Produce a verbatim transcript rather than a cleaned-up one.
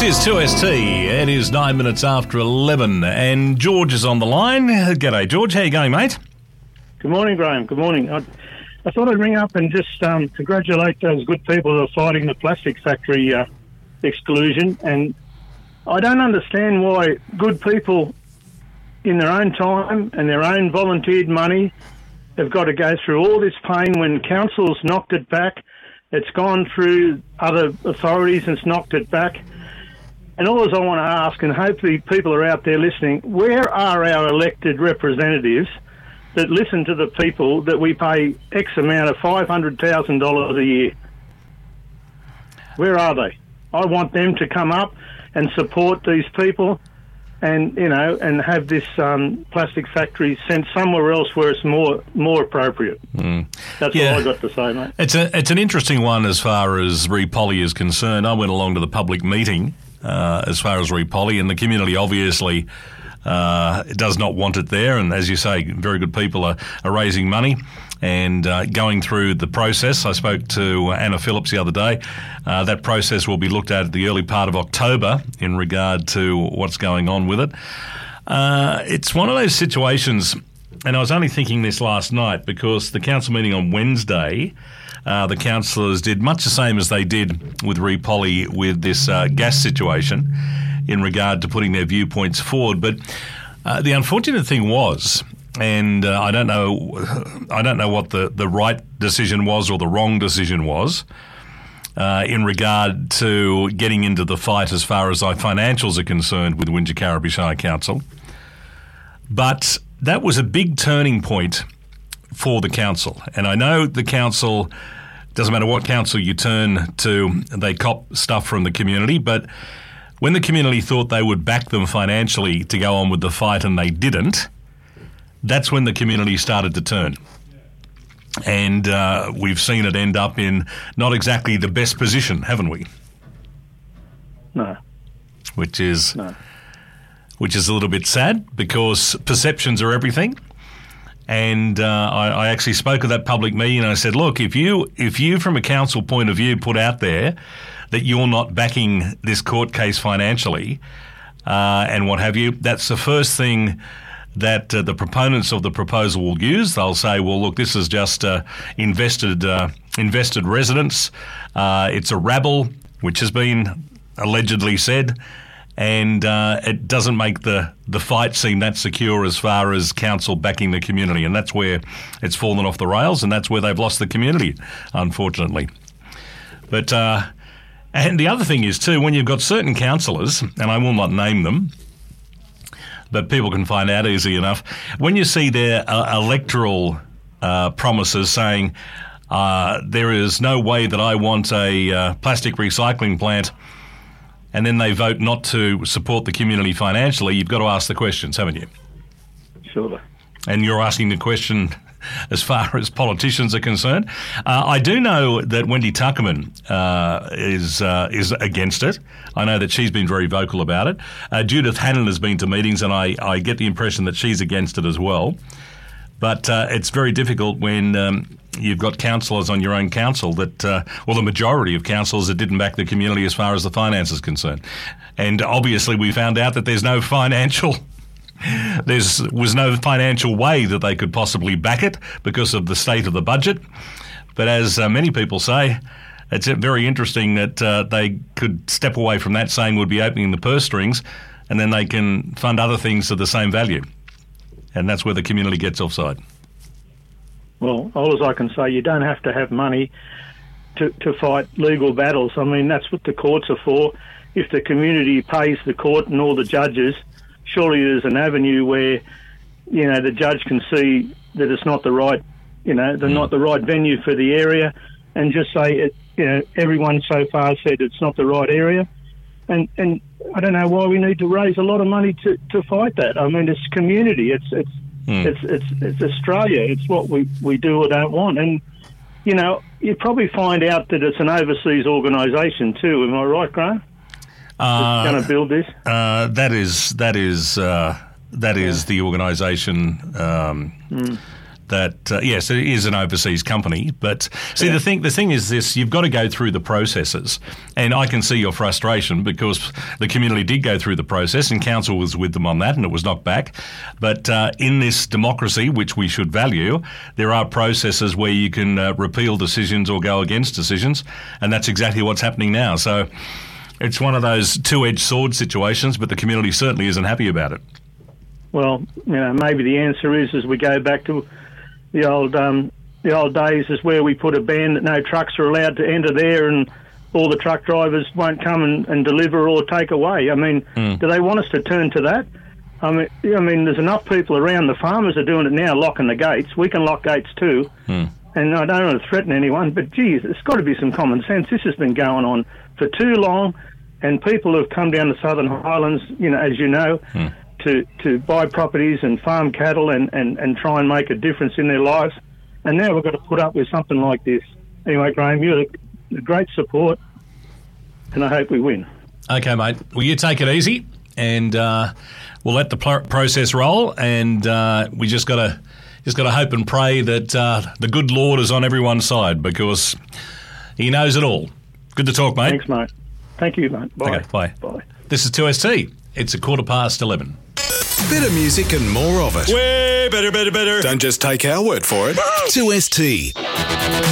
is two S T. It is nine minutes after eleven, and George is on the line. G'day, George. How you going, mate? Good morning, Graham. Good morning. I, I thought I'd ring up and just um, congratulate those good people who are fighting the plastic factory uh, exclusion. And I don't understand why good people in their own time and their own volunteered money have got to go through all this pain when council's knocked it back. It's gone through other authorities and it's knocked it back. And all I want to ask, and hopefully people are out there listening, where are our elected representatives that listen to the people that we pay X amount of five hundred thousand dollars a year? Where are they? I want them to come up and support these people and, you know, and have this um, plastic factory sent somewhere else where it's more more appropriate. Mm. That's yeah. all I got to say, mate. It's a it's an interesting one as far as Re-Poly is concerned. I went along to the public meeting uh, as far as Re-Poly, and the community obviously uh, does not want it there. And as you say, very good people are, are raising money and uh, going through the process. I spoke to Anna Phillips the other day. Uh, that process will be looked at at the early part of October in regard to what's going on with it. Uh, it's one of those situations, and I was only thinking this last night because the council meeting on Wednesday, uh, the councillors did much the same as they did with Re-Poly with this uh, gas situation in regard to putting their viewpoints forward. But uh, the unfortunate thing was, and uh, I don't know, I don't know what the, the right decision was or the wrong decision was uh, in regard to getting into the fight as far as our financials are concerned with Wingecarribee Shire Council. But that was a big turning point for the council. And I know the council, doesn't matter what council you turn to, they cop stuff from the community, but when the community thought they would back them financially to go on with the fight and they didn't, that's when the community started to turn. And uh, we've seen it end up in not exactly the best position, haven't we? No. Which is no. which is a little bit sad because perceptions are everything. And uh, I, I actually spoke at that public meeting and I said, look, if you if you from a council point of view put out there that you're not backing this court case financially uh, and what have you, that's the first thing that uh, the proponents of the proposal will use. They'll say, well, look, this is just uh, invested uh, invested residents. Uh, it's a rabble, which has been allegedly said, and uh, it doesn't make the, the fight seem that secure as far as council backing the community. And that's where it's fallen off the rails, and that's where they've lost the community, unfortunately. But uh, and the other thing is, too, when you've got certain councillors, and I will not name them, but people can find out easy enough. When you see their uh, electoral uh, promises saying uh, there is no way that I want a uh, plastic recycling plant, and then they vote not to support the community financially, you've got to ask the questions, haven't you? Sure. And you're asking the question as far as politicians are concerned. Uh, I do know that Wendy Tuckerman uh, is uh, is against it. I know that she's been very vocal about it. Uh, Judith Hannon has been to meetings, and I, I get the impression that she's against it as well. But uh, it's very difficult when um, you've got councillors on your own council that, uh, well, the majority of councillors that didn't back the community as far as the finance is concerned. And obviously we found out that there's no financial... There was no financial way that they could possibly back it because of the state of the budget. But as uh, many people say, it's very interesting that uh, they could step away from that, saying would be opening the purse strings, and then they can fund other things to the same value. And that's where the community gets offside. Well, all as I can say, you don't have to have money to, to fight legal battles. I mean, that's what the courts are for. If the community pays the court and all the judges, surely there's an avenue where, you know, the judge can see that it's not the right, you know, they're not the right venue for the area, and just say, it, you know, everyone so far said it's not the right area. And and I don't know why we need to raise a lot of money to, to fight that. I mean, it's community. It's it's mm. it's, it's it's Australia. It's what we, we do or don't want. And, you know, you probably find out that it's an overseas organisation too. Am I right, Graham? Uh, going to build this? Uh, that is that is uh, that is yeah. the organisation um, mm. that uh, yes, it is an overseas company, but see yeah. the thing the thing is this: you've got to go through the processes, and I can see your frustration because the community did go through the process, and council was with them on that, and it was knocked back. But uh, in this democracy, which we should value, there are processes where you can uh, repeal decisions or go against decisions, and that's exactly what's happening now. So it's one of those two-edged sword situations, but the community certainly isn't happy about it. Well, you know, maybe the answer is as we go back to the old um, the old days is where we put a ban that no trucks are allowed to enter there and all the truck drivers won't come and, and deliver or take away. I mean, mm. do they want us to turn to that? I mean, I mean, there's enough people around. The farmers are doing it now, locking the gates. We can lock gates too. Mm. And I don't want to threaten anyone, but geez, there's got to be some common sense. This has been going on for too long, and people have come down the Southern Highlands, you know, as you know, mm. to, to buy properties and farm cattle and, and, and try and make a difference in their lives. And now we've got to put up with something like this. Anyway, Graham, you're a great support, and I hope we win. Okay, mate. Well, you take it easy, and uh, we'll let the pl- process roll, and uh, we just got to just got to hope and pray that uh, the good Lord is on everyone's side because he knows it all. Good to talk, mate. Thanks, mate. Thank you, mate. Bye. Okay, bye. Bye. This is two S T. It's a quarter past eleven. Better music and more of it. Way better, better, better. Don't just take our word for it. two S T.